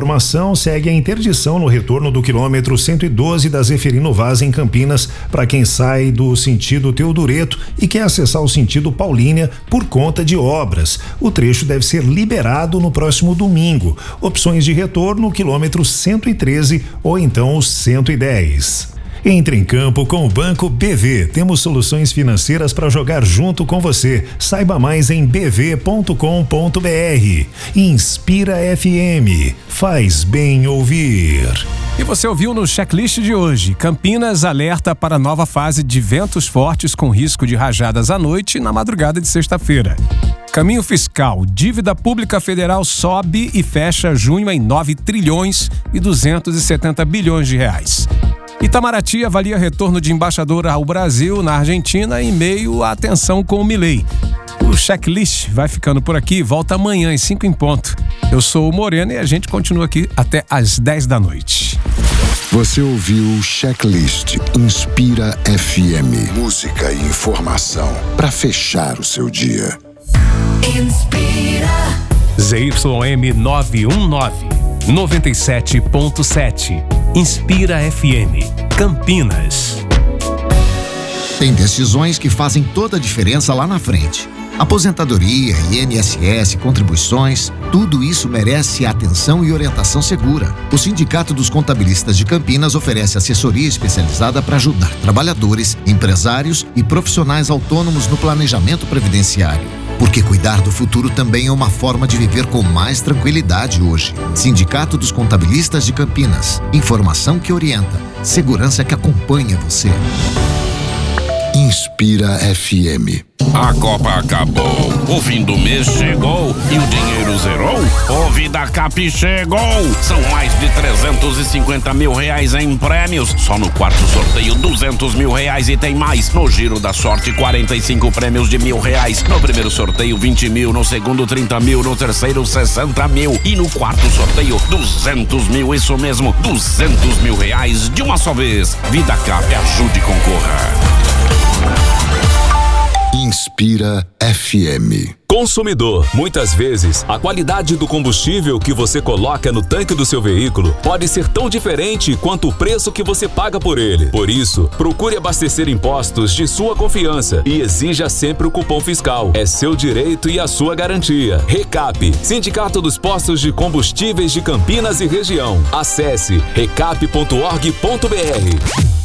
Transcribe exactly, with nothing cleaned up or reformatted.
informação, segue a interdição no retorno do quilômetro cento e doze da Zeferino Vaz em Campinas para quem sai do sentido Teodureto e quer acessar o sentido Paulínia por conta de obras. O trecho deve ser liberado no próximo domingo. Opções de retorno, quilômetro cento e treze ou então o cento e dez. Entre em campo com o Banco B V. Temos soluções financeiras para jogar junto com você. Saiba mais em b v ponto com ponto b r. Inspira F M. Faz bem ouvir. E você ouviu no checklist de hoje: Campinas alerta para nova fase de ventos fortes com risco de rajadas à noite e na madrugada de sexta-feira. Caminho fiscal: dívida pública federal sobe e fecha junho em nove trilhões e duzentos e setenta bilhões de reais. Itamaraty avalia retorno de embaixador ao Brasil na Argentina em meio à tensão com o Milei. O checklist vai ficando por aqui, volta amanhã às cinco em ponto. Eu sou o Moreno e a gente continua aqui até às dez da noite. Você ouviu o Checklist Inspira F M. Música e informação para fechar o seu dia. Inspira. Z Y M nove um nove, noventa e sete ponto sete. Inspira F M, Campinas. Tem decisões que fazem toda a diferença lá na frente. Aposentadoria, I N S S, contribuições, tudo isso merece atenção e orientação segura. O Sindicato dos Contabilistas de Campinas oferece assessoria especializada para ajudar trabalhadores, empresários e profissionais autônomos no planejamento previdenciário. Porque cuidar do futuro também é uma forma de viver com mais tranquilidade hoje. Sindicato dos Contabilistas de Campinas. Informação que orienta, segurança que acompanha você. Inspira F M. A Copa acabou, o fim do mês chegou e o dinheiro zerou? O VidaCap chegou! São mais de trezentos e cinquenta mil reais em prêmios. Só no quarto sorteio, duzentos mil reais e tem mais. No Giro da Sorte, quarenta e cinco prêmios de mil reais. No primeiro sorteio, vinte mil. No segundo, trinta mil. No terceiro, sessenta mil. E no quarto sorteio, duzentos mil. Isso mesmo, duzentos mil reais de uma só vez. VidaCap, ajude e concorra. Inspira F M. Consumidor, muitas vezes, a qualidade do combustível que você coloca no tanque do seu veículo pode ser tão diferente quanto o preço que você paga por ele. Por isso, procure abastecer em postos de sua confiança e exija sempre o cupom fiscal. É seu direito e a sua garantia. Recap, Sindicato dos Postos de Combustíveis de Campinas e Região. Acesse recap ponto org ponto b r.